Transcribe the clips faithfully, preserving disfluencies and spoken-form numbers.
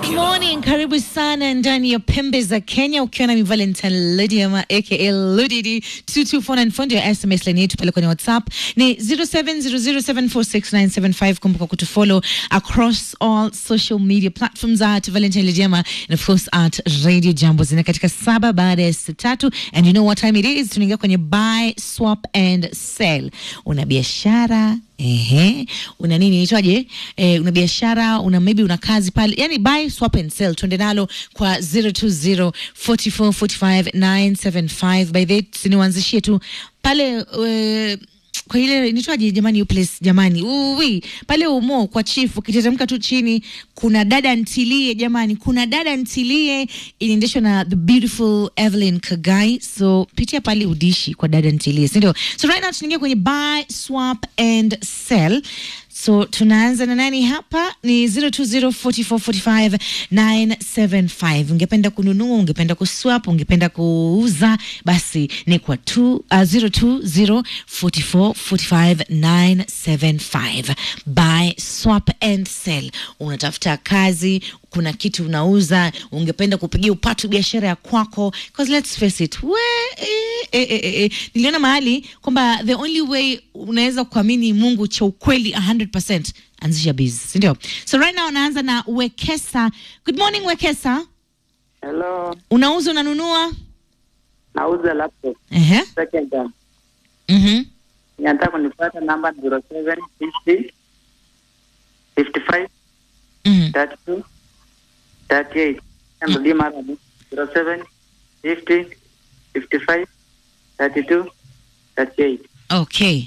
Good morning, karibu sana ndani ya pembe za Kenya ukiwa na Valentine Lydia aka Ludidi. Two two four nine four S M S line yetu pale kwenye WhatsApp ni zero seven zero zero seven four six nine seven five. Kumbuka kutufollow across all social media platforms at Valentine Lydia and of course at Radio Jambo. Zina katika saba baada ya saa tatu, and you know what time it is. Tunaingia kwenye buy, swap and sell. Una biashara, ehe, una nini inaitwaje? Eh, una biashara, una maybe una kazi pale. Yani buy, swap and sell. Tuende nalo kwa zero two zero four four four five nine seven five. By the siniwanzishie tu pale uh, kwa ile nitwaje jamani, you place jamani, uwi pale umo kwa chief ukitetemka tu chini kuna dada ntilie jamani, kuna dada ntilie inaendeshwa na the beautiful Evelyn Kagai. So pitia pale udishi kwa dada ntilie, si ndio? So right now tunaingia kwenye buy, swap and sell. So tunaanza na nani hapa? Ni zero two zero four four four five nine seven five. Ungependa kununua, ungependa kuswap, ungependa kuuza, basi ni kwa zero two zero four four four five nine seven five. Buy, swap and sell. Unatafuta kazi, kuna kitu unauza, ungependa kupigia upatu biashara ya kwako, because let's face it, we eh, eh, eh, eh. Niliona mahali kwamba the only way unaweza kuamini Mungu cha ukweli one hundred percent, anzisha biz, ndio? So right now naanza na Wekesa. Good morning Wekesa. Hello. Unauza, unanunua? Nauza laptop. Eh eh. Second hand. Mhm. Nataka kunipata namba zero seven fifty fifty-five Mhm. thirty-two thirty-eight. Ndio mm. mara zero seven fifty fifty-five thirty-two thirty-eight. Okay.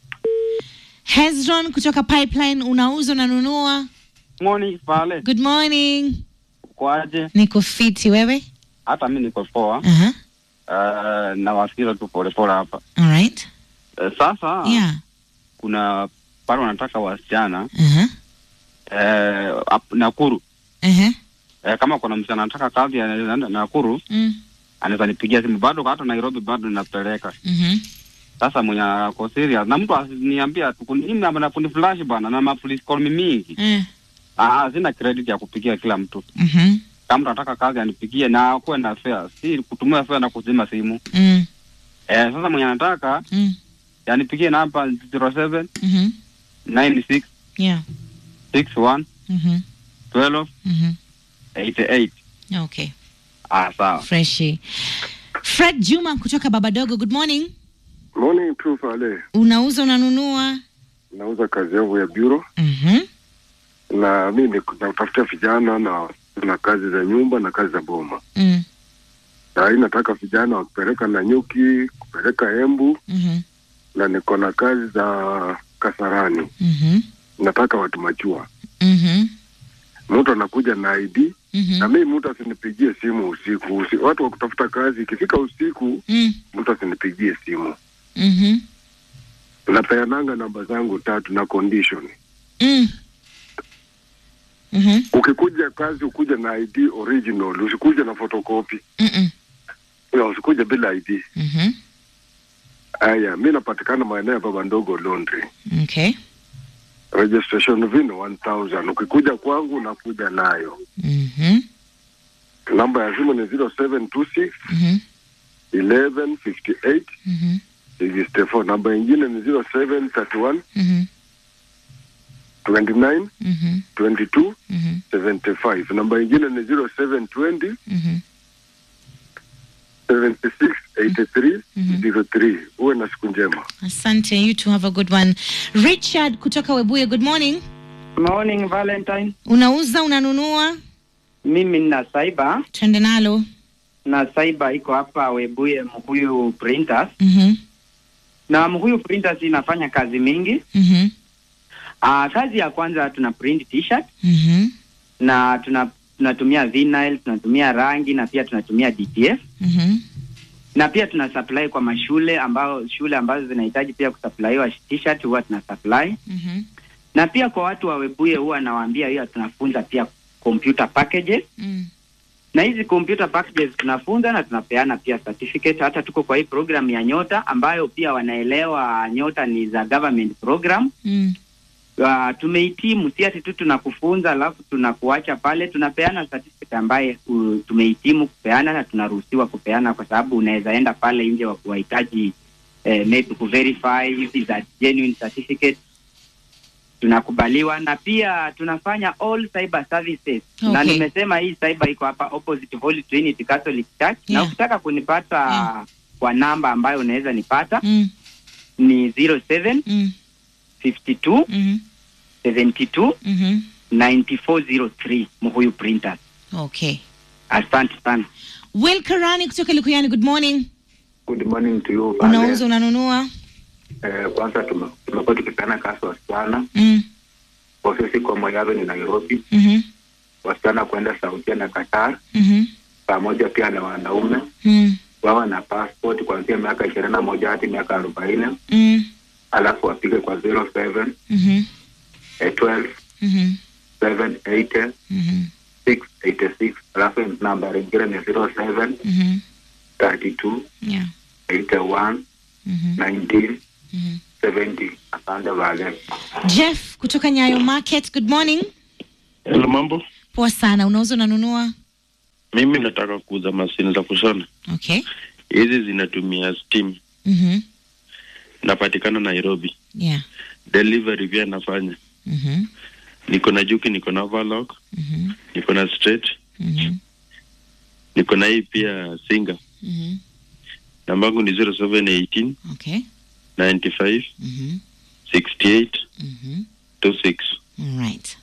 Hezron kutoka Pipeline, unauza, unanunua? Morning Vale. Good morning. Kwaje? Niko fiti, wewe? Hata mimi niko poa. Uh -huh. Uh, na wasira tu pole pole hapa. All right. Uh, sasa yeah. Kuna pale wanataka wasichana. Uh -huh. Uh, Nakuru. Uh -huh. Uh, kama kuna msichana anataka kazi ya Nakuru, mm. anaweza nipigia simu, bado hata Nairobi bado ninapeleka. Mhm. Mm Sasa mwenye ako serious na mtu asiniambia tukunini ama napuni flash bana na ma police call mingi. Mm. Ah, sina credit ya kupigia kila mtu. Mhm. Mm Kama unataka kazi anipigie na kuwe na fair, si kutumia fair na kuzima simu. Mm. Eh, sasa mwenye anataka mm. yanipigie namba zero seven mhm nine six yeah six one mhm twelve mhm eighty-eight. Okay. Ah, sawa. Freshi. Fred Juma kutoka Babadogo. Good morning. Morning tu Vale. Unauza, unanunua? Nauza kazi yangu ya bureau. Mhm. Na mimi natafuta vijana na na kazi za nyumba na kazi za boma. Mhm. Na nataka vijana wakupeleka na nyuki, kupeleka Embu. Mhm. Na niko na kazi za Kasarani. Mhm. Nataka watu machua. Mhm. Mtu anakuja na I D. Mm-hmm. Na mimi mtu asinipigie simu usiku. Usi, watu wa kutafuta kazi ikifika usiku, mm. mtu asinipigie simu. Mhm. Napeananga namba zangu tatu na condition. Mm. Mhm. Ukikuja kazi ukuja na I D original, usikuja na photocopy. Mhm. Ya usikuja bila I D. Mhm. Aya, mimi napatikana maeneo ya Baba Ndogo Laundry. Okay. Registration vino one thousand. Ukikuja kwangu nakuja nayo. Mhm. Namba ya simu ni zero seven two six mhm eleven fifty-eight mhm sixty-four. Namba nyingine ni zero seven thirty-one mhm twenty-nine mhm twenty-two mhm seventy-five. Namba nyingine ni zero seven twenty mhm seventy-six eighty-three zero three. Uwe na siku njema. Asante, you too, have a good one. Richard kutoka Webuye. Good morning. Morning Valentine. Unauza, unanunua? Mimi nina cyber. Twende nalo. Na cyber iko hapa Webuye, Mkuyu Printers. Mhm. Na Mkuyu Printers inafanya kazi mingi. Mhm. Ah, kazi ya kwanza tuna print t-shirt. Mhm. Na tuna tunatumia vinyl, tunatumia rangi na pia tunatumia D T F. Mhm. Na pia tuna supply kwa mashule ambao shule ambazo zinahitaji pia kusupplywa t-shirt huwa tuna supply. Mhm. Na pia kwa watu wa Webuye huwa nawaambia hiyo tunafunza pia computer packages. Mm. Na hizi computer packages tunafunza na tunapeana pia certificate. Hata tuko kwa hii program ya Nyota ambayo pia wanaelewa Nyota ni za government program. Mm. Uh, tumehitimu, si ati tu tunakufunza alafu tunakuacha pale. Tunapeana certificate ambaye uh, tumehitimu kupeana na tunaruhusiwa kupeana, kwa sababu unaweza enda pale nje wa kuhitaji eh, maybe ku verify if is a genuine certificate. Tunakubaliwa, na pia tunafanya all cyber services. Okay. Na nimesema hii cyber iko hapa opposite Holy Trinity Catholic Church. Yeah. Na ukitaka kunipata yeah. kwa namba ambayo unaweza nipata mm. ni zero seven mm. fifty-two mm-hmm. seventy-two mm-hmm. ninety-four zero three Muhuyu Printers. Okay. Asante sana. Will Karani kutoka Likuyani, good morning. Good morning to you. Unauza unanunua? Eh, kwanza tumekuwa tukipeana kazi wasichana. Mm. Kwa sisi kwa Moyave ni Nairobi. Mhm. Wasichana kwenda Saudi na Qatar. Mhm. Pamoja pia na wanaume. Mm. Wao na passport kuanzia miaka ishirini na moja hadi miaka arobaini. Mm. Alafu wapige kwa zero seven Mhm. eh, twelve Mhm. seven eighty Mhm. six eighty six. Alafu namba nyingine ni zero seven Mhm. thirty-two Yeah. eighty-one Mhm. nineteen Mhm. seventy. Asante vale. Jeff kutoka Nyayo Market, good morning. Hello, mambo. Poa sana. Unauza unanunua? Mimi nataka kuuza mashine za kushona. Okay. Hizi zinatumia steam. Mhm. Napatikana Nairobi. Yeah. Delivery pia nafanya. Mhm. Niko na Juki, niko na Overlock. Mhm. Niko na Straight. Mhm. Niko na hii pia Singer. Mhm. Namba yangu ni zero seven one eight Okay. ninety-five Mhm. sixty-eight Mhm. twenty-six. All right.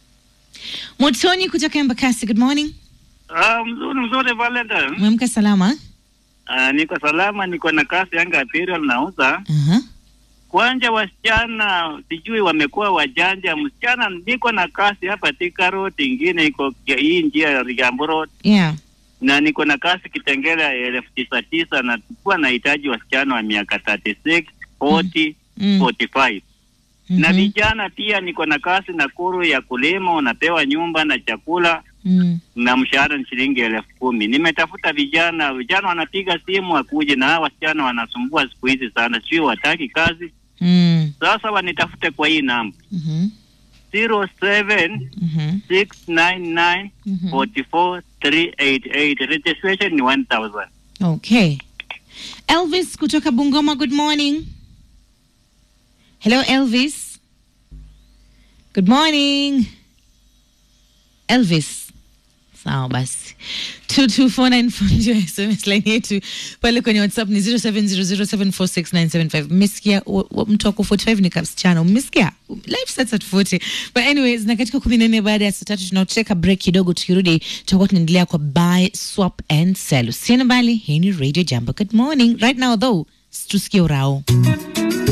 Motoni kutoka Embakasi, good morning. Ah, mzuri mzuri Valentine. Mwamka salama? Ah, niko salama, niko na kasi yanga Imperial nauza. Uh-huh. Kwanja wasichana sijui wamekuwa wajanja. Msichana niko na kasi hapa Thika Road, ingine iko hii njia ya Rigambo Road. Yeah. Na niko na kasi Kitengela elfu tisa tisa, na tulikuwa nahitaji wasichana wa miaka thirty-six, forty, Mm. forty-five. Mhm. Na vijana pia niko na kasi Nakuru ya kulima, unapewa nyumba na chakula. Mm. Na mshahara ni shilingi elfu kumi. Nimetafuta vijana, vijana wanapiga simu akuje, na hawa wasichana wanasumbua siku hizi sana, sio wataki kazi. Mm. Sasa wanitafuta kwa hii namba Mhm. zero seven Mhm. six nine nine Mhm. four four three eight eight. Registration ni one thousand. Okay. Elvis kutoka Bungoma, good morning. Hello Elvis. Good morning. Elvis. Sawa basi. two two four nine ndio S M S line yetu. Pale kwenye WhatsApp ni zero seven zero zero seven four six nine seven five. Mmesikia mtu wako forty-five ni kapsichana. Mmesikia? Life starts at forty. But anyways, na katika kumi na nne baada ya saa tatu tunacheka break kidogo, tukirudi tutakuwa tunaendelea kwa buy, swap and sell. Usiende mbali, hii ni Radio Jambo. Good morning. Right now though, tusikie urao.